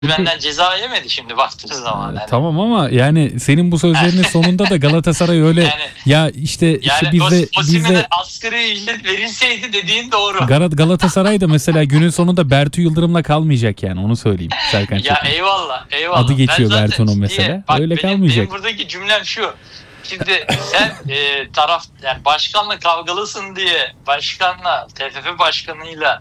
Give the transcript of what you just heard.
benden ceza yemedi şimdi baktığınız zaman. Yani. Tamam ama yani senin bu sözlerinin sonunda da Galatasaray öyle Yani, ya işte yani bize asgari ücret verilseydi dediğin doğru. Galatasaray da mesela günün sonunda Bertu Yıldırım'la kalmayacak yani onu söyleyeyim Serkan Ya Çetin. eyvallah. Adı geçiyor Ben zaten Bertu'nun mesela. Bak, Öyle benim kalmayacak. buradaki cümlem şu. Şimdi sen yani başkanla kavgalısın diye başkanla TFF başkanıyla